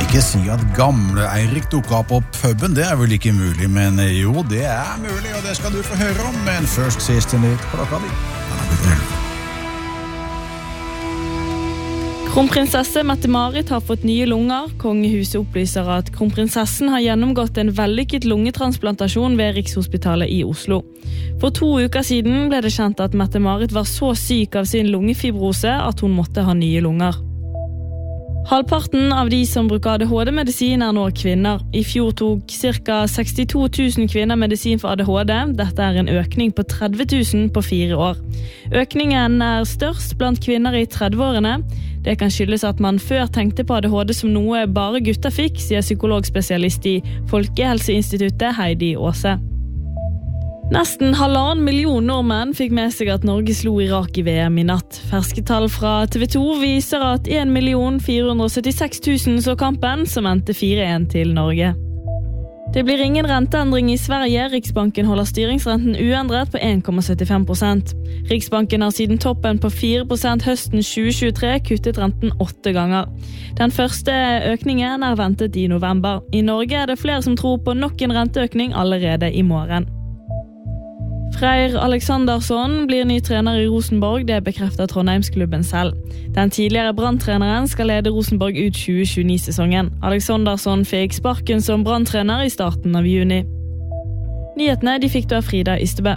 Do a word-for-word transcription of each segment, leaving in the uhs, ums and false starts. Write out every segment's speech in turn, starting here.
Ikke si at gamle Eirik dukket opp på puben, det er vel ikke mulig, men jo, det er mulig, og det skal du få høre om, men først siste nytt klokka di. Kronprinsesse Mette-Marit har fått nye lunger. Kongehuset opplyser at kronprinsessen har gjennomgått en vellykket lungetransplantasjon ved Rikshospitalet i Oslo. For to uker siden ble det kjent at Mette-Marit var så syk av sin lungefibrose at hun måtte ha nye lunger. Halvparten av de som bruker A D H D-medisin er nå kvinner. I fjor tok ca. sekstito tusen kvinner medisin for A D H D. Dette er en økning på tretti tusen på fire år. Økningen er størst blant kvinner i trettiårene. Det kan skyldes at man før tenkte på A D H D som noe bare gutter fikk, sier psykologspesialist i Folkehelseinstituttet Heidi Åse. Nesten halvannen million nordmenn fikk med seg at Norge slo Irak i V M i natt. Ferske tall fra T V to viser at en million fire hundre og syttiseks tusen så kampen, som endte fire en til Norge. Det blir ingen renteendring i Sverige. Riksbanken holder styringsrenten uendret på en komma syttifem prosent. Riksbanken har siden toppen på fire prosent høsten tjue tjuetre kuttet renten åtte ganger. Den første økningen er ventet i november. I Norge er det flere som tror på nok en renteøkning allerede i morgen. Freyr Alexandersson blir ny trener i Rosenborg, det bekrefter Trondheimsklubben selv. Den tidligere Brann-treneren skal lede Rosenborg ut tjue tjueni-sesongen. Alexandersson fikk sparken som Brann-trener i starten av juni. Nyhetene de fikk du av Frida Ystebø.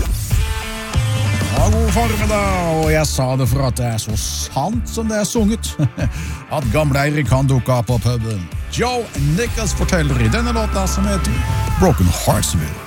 Ja, god formiddag, og jeg sa det for at det er så sant som det er sunget. At gamle Eirik kan dukke opp på puben. Joe Nichols forteller i denne låta som heter Broken Heartsville.